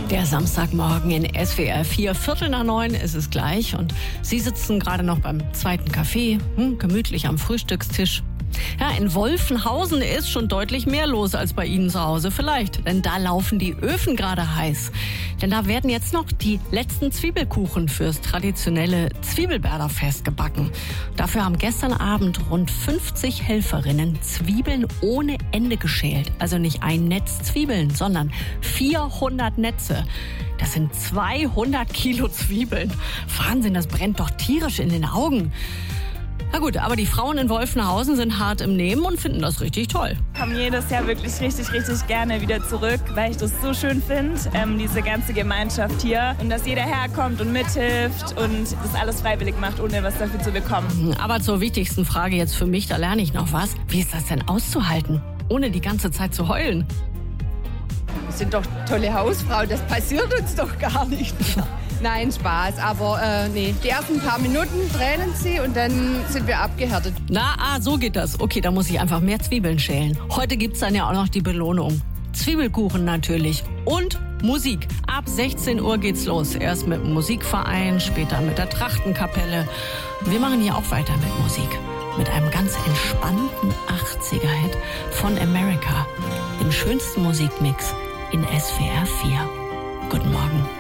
Der Samstagmorgen in SWR 4, 8:45 ist es gleich. Und Sie sitzen gerade noch beim zweiten Kaffee, gemütlich am Frühstückstisch. Ja, in Wolfenhausen ist schon deutlich mehr los als bei Ihnen zu Hause vielleicht. Denn da laufen die Öfen gerade heiß. Denn da werden jetzt noch die letzten Zwiebelkuchen fürs traditionelle Zwiebelberderfest gebacken. Dafür haben gestern Abend rund 50 Helferinnen Zwiebeln ohne Ende geschält. Also nicht ein Netz Zwiebeln, sondern 400 Netze. Das sind 200 Kilo Zwiebeln. Wahnsinn, das brennt doch tierisch in den Augen. Na gut, aber die Frauen in Wolfenhausen sind hart im Nehmen und finden das richtig toll. Ich komme jedes Jahr wirklich richtig gerne wieder zurück, weil ich das so schön finde, diese ganze Gemeinschaft hier. Und dass jeder herkommt und mithilft und das alles freiwillig macht, ohne was dafür zu bekommen. Aber zur wichtigsten Frage jetzt für mich, da lerne ich noch was. Wie ist das denn auszuhalten, ohne die ganze Zeit zu heulen? Wir sind doch tolle Hausfrau, das passiert uns doch gar nicht. Nein, Spaß, aber nee. Die ersten paar Minuten tränen sie und dann sind wir abgehärtet. So geht das. Okay, da muss ich einfach mehr Zwiebeln schälen. Heute gibt's dann ja auch noch die Belohnung. Zwiebelkuchen natürlich. Und Musik. Ab 16 Uhr geht's los. Erst mit dem Musikverein, später mit der Trachtenkapelle. Wir machen hier auch weiter mit Musik. Mit einem ganz entspannten 80er-Hit von America. Im schönsten Musikmix in SWR 4. Guten Morgen.